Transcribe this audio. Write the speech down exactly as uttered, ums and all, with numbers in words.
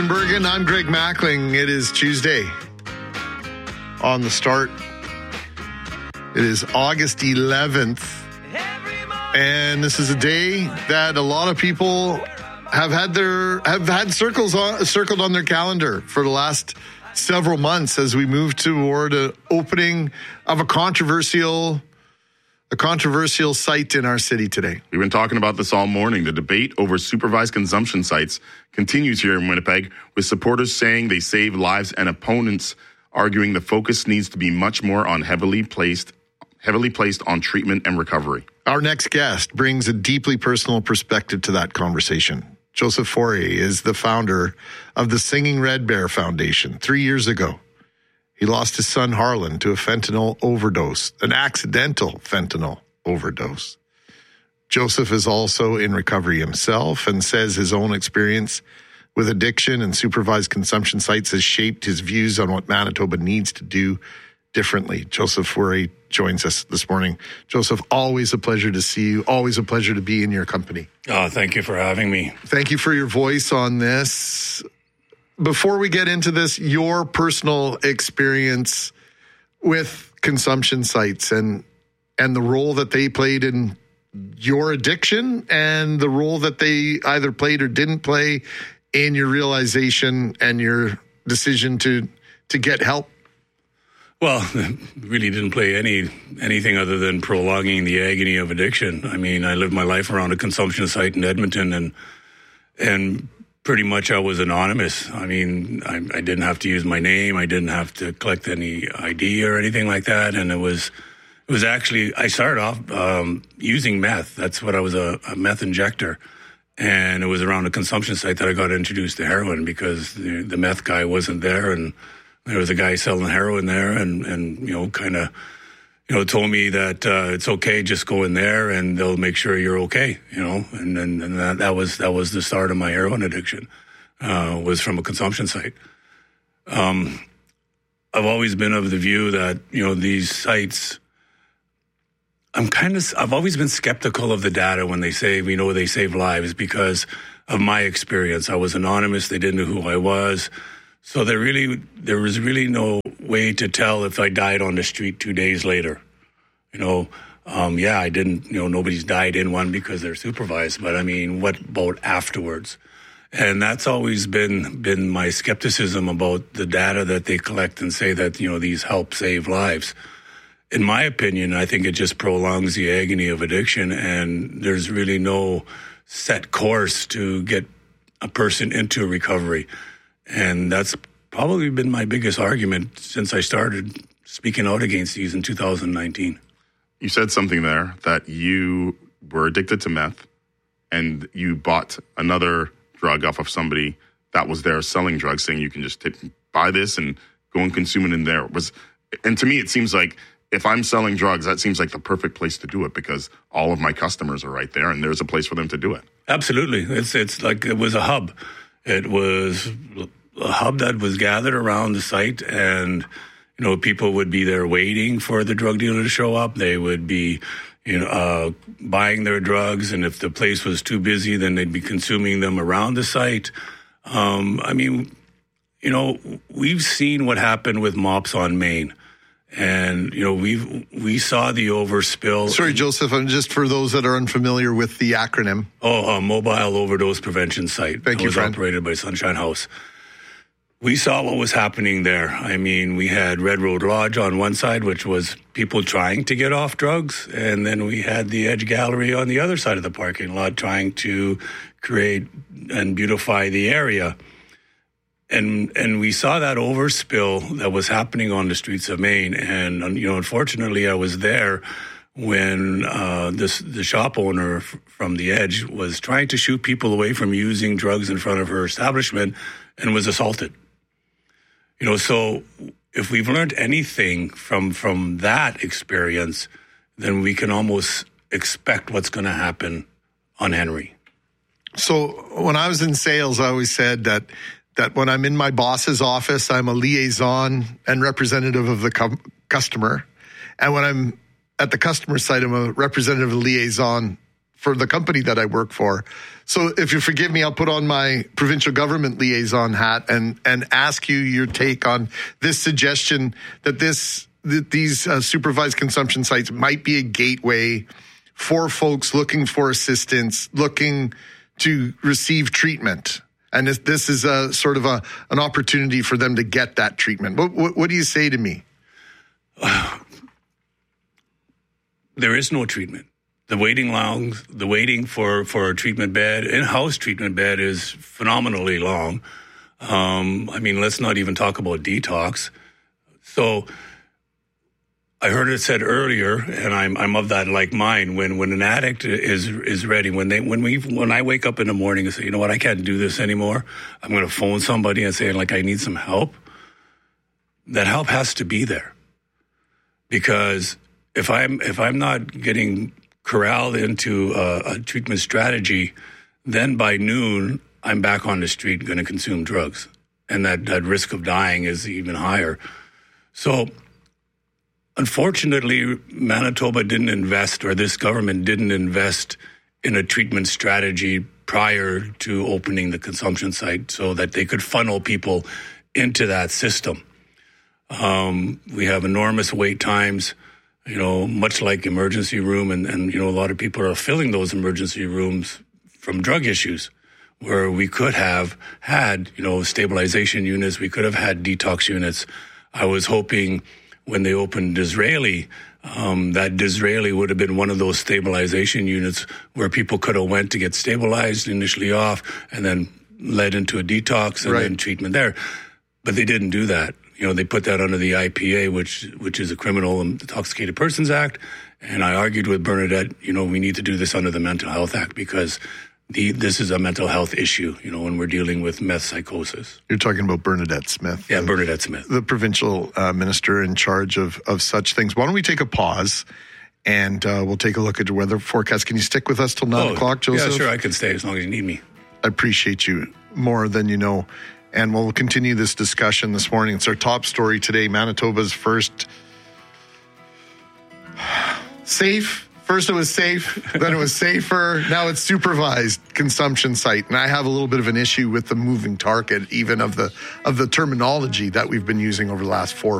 Bergen, I'm Greg Mackling. It is Tuesday on the start. It is August eleventh, and this is a day that a lot of people have had their have had circles on, circled on their calendar for the last several months as we move toward an opening of a controversial a controversial site in our city today. We've been talking about this all morning. The debate over supervised consumption sites continues here in Winnipeg, with supporters saying they save lives and opponents arguing the focus needs to be much more on heavily placed heavily placed on treatment and recovery. Our next guest brings a deeply personal perspective to that conversation. Joseph Faure is the founder of the Singing Red Bear Foundation. Three years ago, he lost his son Harlan to a fentanyl overdose, an accidental fentanyl overdose. Joseph is also in recovery himself and says his own experience with addiction and supervised consumption sites has shaped his views on what Manitoba needs to do differently. Joseph Faure joins us this morning. Joseph, always a pleasure to see you. Always a pleasure to be in your company. Oh, thank you for having me. Thank you for your voice on this. Before we get into this, your personal experience with consumption sites and and the role that they played in your addiction and the role that they either played or didn't play in your realization and your decision to to get help. Well, really didn't play any anything other than prolonging the agony of addiction. I mean, I lived my life around a consumption site in Edmonton, and and pretty much I was anonymous. I mean, I, I didn't have to use my name. I didn't have to collect any I D or anything like that. And it was it was actually, I started off um, using meth. That's what I was, a, a meth injector. And it was around a consumption site that I got introduced to heroin because the, the meth guy wasn't there, and there was a guy selling heroin there, and, and you know, kind of, you know, told me that uh, it's okay, just go in there and they'll make sure you're okay, you know, and and, and that, that was that was the start of my heroin addiction, uh, was from a consumption site. Um, I've always been of the view that, you know, these sites, I'm kind of, I've always been skeptical of the data when they say, you know, they save lives because of my experience. I was anonymous. They didn't know who I was. So there really, there was really no way to tell if I died on the street two days later. You know, um, yeah, I didn't, you know, nobody's died in one because they're supervised, but I mean, what about afterwards? And that's always been, been my skepticism about the data that they collect and say that, you know, these help save lives. In my opinion, I think it just prolongs the agony of addiction, and there's really no set course to get a person into recovery. And that's probably been my biggest argument since I started speaking out against these in two thousand nineteen. You said something there that you were addicted to meth and you bought another drug off of somebody that was there selling drugs, saying you can just t- buy this and go and consume it in there. Was, and to me, it seems like if I'm selling drugs, that seems like the perfect place to do it because all of my customers are right there and there's a place for them to do it. Absolutely. It's, it's like it was a hub. It was a hub that was gathered around the site, and, you know, people would be there waiting for the drug dealer to show up. They would be, you know, uh, buying their drugs, and if the place was too busy, then they'd be consuming them around the site. Um, I mean, you know, we've seen what happened with MOPS on Main. And, you know, we we saw the overspill. Sorry, Joseph, I'm just for those that are unfamiliar with the acronym. Oh, a mobile overdose prevention site. Thank you, was friend. Operated by Sunshine House. We saw what was happening there. I mean, we had Red Road Lodge on one side, which was people trying to get off drugs. And then we had the Edge Gallery on the other side of the parking lot trying to create and beautify the area. And and we saw that overspill that was happening on the streets of Main. And, you know, unfortunately, I was there when uh, this the shop owner f- from the Edge was trying to shoot people away from using drugs in front of her establishment and was assaulted. You know, so if we've learned anything from from that experience, then we can almost expect what's going to happen on Henry. So when I was in sales, I always said that that when I'm in my boss's office, I'm a liaison and representative of the com- customer. And when I'm at the customer side, I'm a representative and liaison for the company that I work for. So if you forgive me, I'll put on my provincial government liaison hat and, and ask you your take on this suggestion that this that these uh, supervised consumption sites might be a gateway for folks looking for assistance, looking to receive treatment. And this, this is a sort of a an opportunity for them to get that treatment. What, what, what do you say to me? Uh, there is no treatment. The waiting long, the waiting for, for a treatment bed, in-house treatment bed is phenomenally long. Um, I mean, let's not even talk about detox. So I heard it said earlier, and I'm I'm of that like mind. When when an addict is is ready, when they when we when I wake up in the morning and say, you know what, I can't do this anymore. I'm going to phone somebody and say, like, I need some help. That help has to be there, because if I'm if I'm not getting corralled into a, a treatment strategy, then by noon I'm back on the street going to consume drugs, and that that risk of dying is even higher. So, unfortunately, Manitoba didn't invest, or this government didn't invest in a treatment strategy prior to opening the consumption site so that they could funnel people into that system. Um, we have enormous wait times, you know, much like emergency room, and, and, you know, a lot of people are filling those emergency rooms from drug issues, where we could have had, you know, stabilization units, we could have had detox units. I was hoping when they opened Disraeli, um, that Disraeli would have been one of those stabilization units where people could have went to get stabilized initially off and then led into a detox and right. then treatment there. But they didn't do that. You know, they put that under the I P A, which which is a Criminal and Intoxicated Persons Act. And I argued with Bernadette, you know, we need to do this under the Mental Health Act, because the this is a mental health issue, you know, when we're dealing with meth psychosis. You're talking about Bernadette Smith. Yeah, the, Bernadette Smith. The provincial uh, minister in charge of, of such things. Why don't we take a pause, and uh, we'll take a look at the weather forecast. Can you stick with us till nine oh, o'clock, Joseph? Yeah, sure, I can stay as long as you need me. I appreciate you more than you know. And we'll continue this discussion this morning. It's our top story today. Manitoba's first safe. First it was safe, then it was safer. Now it's supervised consumption site. And I have a little bit of an issue with the moving target, even of the of the terminology that we've been using over the last four or